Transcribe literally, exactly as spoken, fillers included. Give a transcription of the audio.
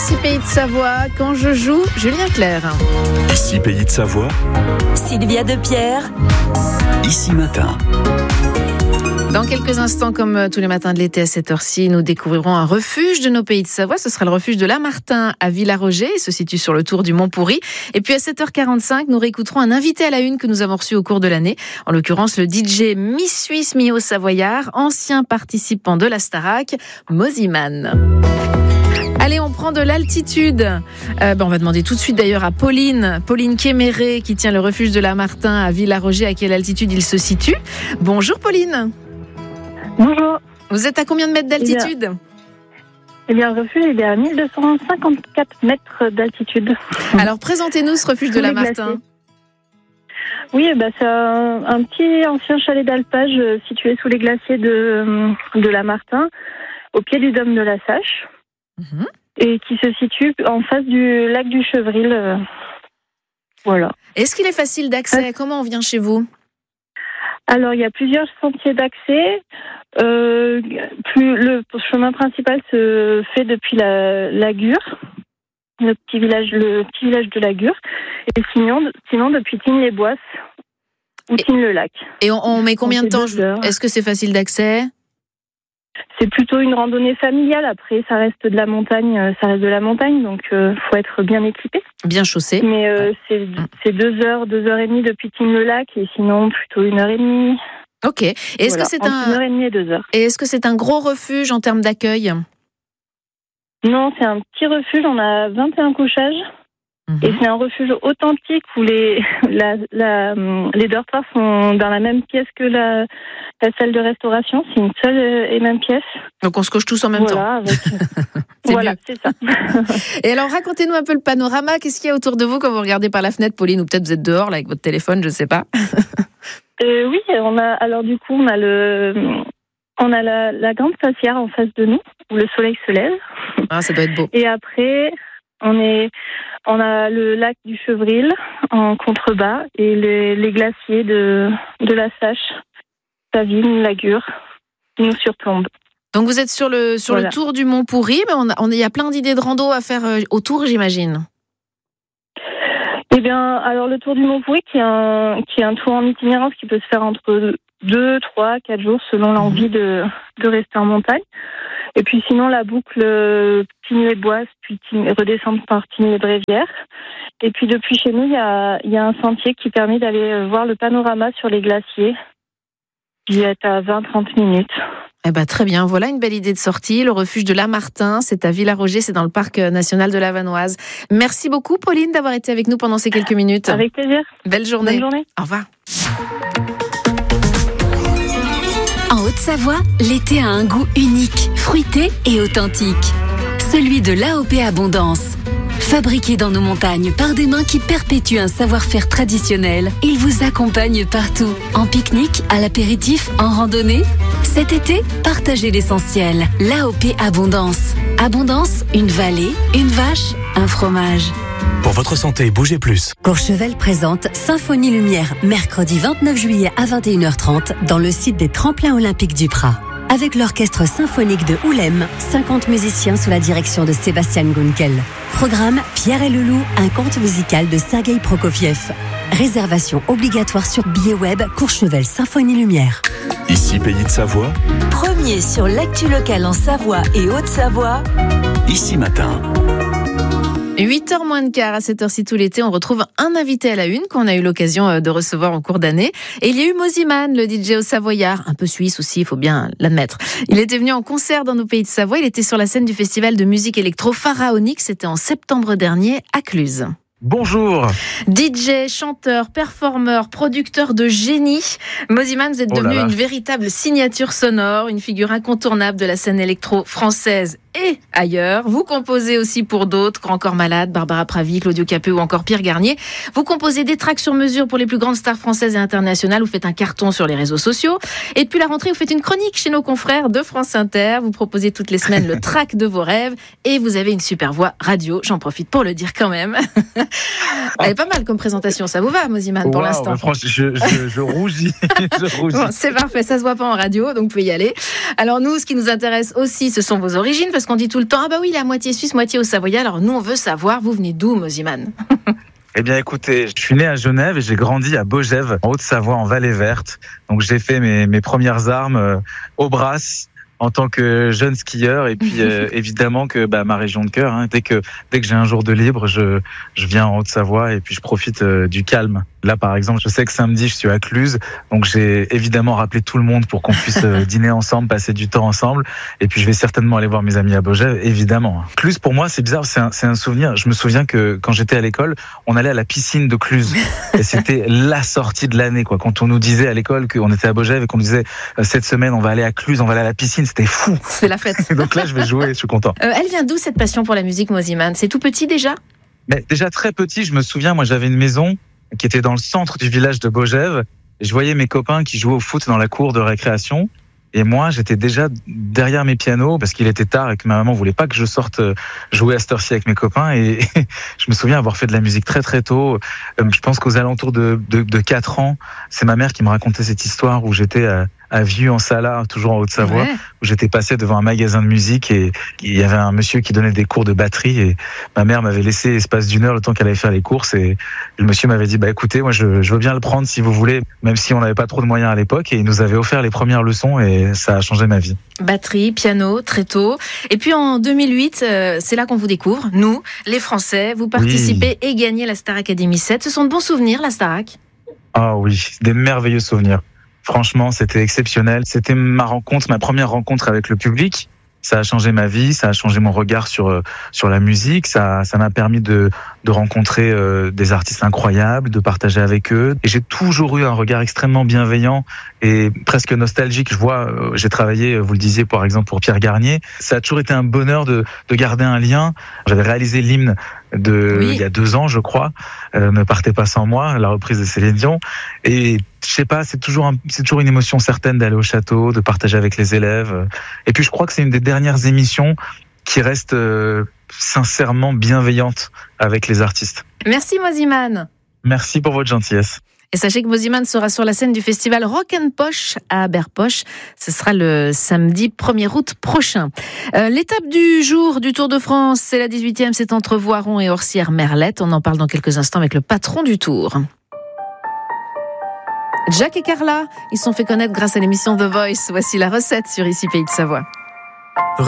Ici Pays de Savoie, quand je joue, Julien Clerc. Ici Pays de Savoie, Sylvia Depierre. Ici Matin. Dans quelques instants, comme tous les matins de l'été à cette heure-ci, nous découvrirons un refuge de nos Pays de Savoie. Ce sera le refuge de Lamartin à Villaroger. Il se situe sur le tour du Mont Pourri. Et puis à sept heures quarante-cinq, nous réécouterons un invité à la une que nous avons reçu au cours de l'année. En l'occurrence, le D J mi-suisse, mi-haut-savoyard, ancien participant de la Starac, Mosiman. Allez, on prend de l'altitude. Euh, ben on va demander tout de suite d'ailleurs à Pauline, Pauline Kéméré, qui tient le refuge de Lamartin à Villaroger. À quelle altitude il se situe? Bonjour Pauline. Bonjour. Vous êtes à combien de mètres d'altitude? Eh bien, le refuge il est à mille deux cent cinquante-quatre mètres d'altitude. Alors, présentez-nous ce refuge de Lamartin. Oui, eh ben, c'est un, un petit ancien chalet d'alpage euh, situé sous les glaciers de, de Lamartin, au pied du dôme de la Sâche, mmh. et qui se situe en face du lac du Chevril. Euh, voilà. Est-ce qu'il est facile d'accès? ah. Comment on vient chez vous? Alors, il y a plusieurs sentiers d'accès. Euh, plus, le chemin principal se fait depuis la, la Gure, le petit village, le petit village de la Gure, et sinon, sinon depuis Tignes-les-Boisses ou Tignes-le-Lac. Et on, on met combien de temps? Est-ce que c'est facile d'accès? C'est plutôt une randonnée familiale. Après, ça reste de la montagne, ça reste de la montagne, donc euh, faut être bien équipé, bien chaussé. Mais euh, c'est, c'est deux heures, deux heures et demie depuis Tignes-le-Lac, et sinon plutôt une heure et demie. Ok. Et est-ce voilà, que c'est un une heure et demie et deux heures. Et est-ce que c'est un gros refuge en termes d'accueil? Non, c'est un petit refuge. On a vingt et un couchages. Mmh. Et c'est un refuge authentique où les, la, la, les dortoirs sont dans la même pièce que la, la salle de restauration. C'est une seule et même pièce. Donc on se couche tous en même voilà, temps. Avec... c'est voilà, c'est ça. Et alors racontez-nous un peu le panorama. Qu'est-ce qu'il y a autour de vous quand vous regardez par la fenêtre, Pauline? Ou peut-être vous êtes dehors là avec votre téléphone, je ne sais pas. euh, oui, on a. Alors du coup, on a le. On a la, la grande facière en face de nous où le soleil se lève. Ah, ça doit être beau. Et après. On, est, on a le lac du Chevril en contrebas et les, les glaciers de, de la Sâche, Savine, la Gure, qui nous surplombent. Donc vous êtes sur le, sur voilà. le tour du Mont Pourri, mais on a, on, il y a plein d'idées de rando à faire autour, j'imagine. Eh bien, alors le tour du Mont Pourri, qui est un, qui est un tour en itinérance qui peut se faire entre deux, trois, quatre jours selon l'envie mmh. de, de rester en montagne. Et puis sinon, la boucle euh, Tignes-les-Boisses, puis Tignes, redescendre par Tignes-les-Brévières. Et puis depuis chez nous, il y a, y a un sentier qui permet d'aller voir le panorama sur les glaciers. Il est à vingt à trente minutes. Eh ben, très bien, voilà une belle idée de sortie. Le refuge de Lamartin, c'est à Villaroger, c'est dans le parc national de la Vanoise. Merci beaucoup Pauline d'avoir été avec nous pendant ces quelques minutes. Avec plaisir. Belle journée. Bonne journée. Au revoir. En Haute-Savoie, l'été a un goût unique, fruité et authentique. Celui de l'A O P Abondance. Fabriqué dans nos montagnes par des mains qui perpétuent un savoir-faire traditionnel, il vous accompagne partout. En pique-nique, à l'apéritif, en randonnée. Cet été, partagez l'essentiel. L'A O P Abondance. Abondance, une vallée, une vache, un fromage. Pour votre santé, bougez plus. Courchevel présente Symphonie Lumière, mercredi vingt-neuf juillet à vingt et une heures trente dans le site des tremplins olympiques du Prat. Avec l'orchestre symphonique de Oulem, cinquante musiciens sous la direction de Sébastien Gunkel. Programme Pierre et le Loup, un conte musical de Sergueï Prokofiev. Réservation obligatoire sur billet web Courchevel Symphonie Lumière. Ici Pays de Savoie. Premier sur l'actu locale en Savoie et Haute-Savoie. Ici Matin. huit heures moins de quart, à cette heure-ci tout l'été, on retrouve un invité à la une qu'on a eu l'occasion de recevoir en cours d'année. Et il y a eu Mosiman, le D J au Savoyard, un peu suisse aussi, il faut bien l'admettre. Il était venu en concert dans nos Pays de Savoie, il était sur la scène du festival de musique électro pharaonique, c'était en septembre dernier à Cluse. Bonjour. D J, chanteur, performeur, producteur de génie. Mosiman, vous êtes devenu oh une véritable signature sonore, une figure incontournable de la scène électro française et ailleurs. Vous composez aussi pour d'autres, Grand Corps Malade, Barbara Pravi, Claudio Capéo ou encore Pierre Garnier. Vous composez des tracks sur mesure pour les plus grandes stars françaises et internationales. Vous faites un carton sur les réseaux sociaux. Et depuis la rentrée, vous faites une chronique chez nos confrères de France Inter. Vous proposez toutes les semaines le track de vos rêves. Et vous avez une super voix radio. J'en profite pour le dire quand même. Elle est pas mal comme présentation. Ça vous va, Mosiman, pour wow, l'instant? Franchement, je, je, je rougis. je rougis. Bon, c'est parfait. Ça se voit pas en radio, donc vous pouvez y aller. Alors nous, ce qui nous intéresse aussi, ce sont vos origines. parce qu'on dit tout le temps, ah bah oui, il est à moitié suisse, moitié au Savoyard. Alors nous, on veut savoir, vous venez d'où, Moziman? Eh bien, écoutez, je suis né à Genève et j'ai grandi à Baugève, en Haute-Savoie, en Vallée Verte. Donc, j'ai fait mes, mes premières armes euh, au Brasse en tant que jeune skieur. Et puis, euh, évidemment que bah, ma région de cœur, hein, dès que dès que j'ai un jour de libre, je je viens en Haute-Savoie et puis je profite euh, du calme. Là, par exemple, je sais que samedi, je suis à Cluse, donc j'ai évidemment rappelé tout le monde pour qu'on puisse euh, dîner ensemble, passer du temps ensemble. Et puis, je vais certainement aller voir mes amis à Baugève, évidemment. Cluse, pour moi, c'est bizarre, c'est un, c'est un souvenir. Je me souviens que quand j'étais à l'école, on allait à la piscine de Cluse. Et c'était la sortie de l'année, quoi. Quand on nous disait à l'école qu'on était à Baugève et qu'on nous disait euh, cette semaine, on va aller à Cluse, on va aller à la piscine, c'était fou. C'est la fête. Et donc là, je vais jouer, je suis content. Euh, elle vient d'où cette passion pour la musique, Moziman? C'est tout petit déjà? Mais déjà très petit, je me souviens, moi, j'avais une maison qui était dans le centre du village de Baugève. Et je voyais mes copains qui jouaient au foot dans la cour de récréation. Et moi, j'étais déjà derrière mes pianos parce qu'il était tard et que ma maman voulait pas que je sorte jouer à cette heure-ci avec mes copains. Et je me souviens avoir fait de la musique très très tôt. Je pense qu'aux alentours de, de, de quatre ans, c'est ma mère qui me racontait cette histoire où j'étais à, à Vieux-en-Salard, toujours en Haute-Savoie, ouais. Où j'étais passé devant un magasin de musique et il y avait un monsieur qui donnait des cours de batterie et ma mère m'avait laissé l'espace d'une heure le temps qu'elle allait faire les courses et le monsieur m'avait dit bah écoutez, moi je, je veux bien le prendre si vous voulez, même si on n'avait pas trop de moyens à l'époque, et il nous avait offert les premières leçons et ça a changé ma vie. Batterie, piano, très tôt. Et puis en deux mille huit, euh, c'est là qu'on vous découvre, nous, les Français. Vous participez oui. et gagnez la Star Academy sept. Ce sont de bons souvenirs, la Starac? Ah oui, des merveilleux souvenirs. Franchement, c'était exceptionnel. C'était ma rencontre, ma première rencontre avec le public. Ça a changé ma vie, ça a changé mon regard sur sur la musique. Ça ça m'a permis de de rencontrer euh, des artistes incroyables, de partager avec eux. Et j'ai toujours eu un regard extrêmement bienveillant et presque nostalgique. Je vois, euh, j'ai travaillé, vous le disiez par exemple pour Pierre Garnier. Ça a toujours été un bonheur de de garder un lien. J'avais réalisé l'hymne de oui. il y a deux ans, je crois. Euh, Ne partez pas sans moi, la reprise de Céline Dion. Et je sais pas, c'est toujours un, c'est toujours une émotion certaine d'aller au château, de partager avec les élèves. Et puis je crois que c'est une des dernières émissions qui reste euh, sincèrement bienveillante avec les artistes. Merci Moziman. Merci pour votre gentillesse. Et sachez que Moziman sera sur la scène du festival Rock and Poche à Berpoche. Ce sera le samedi premier août prochain. Euh, l'étape du jour du Tour de France, c'est la dix-huitième, c'est entre Voiron et Orsières-Merlette. On en parle dans quelques instants avec le patron du Tour. Jack et Carla, ils se sont fait connaître grâce à l'émission The Voice. Voici la recette sur Ici Pays de Savoie.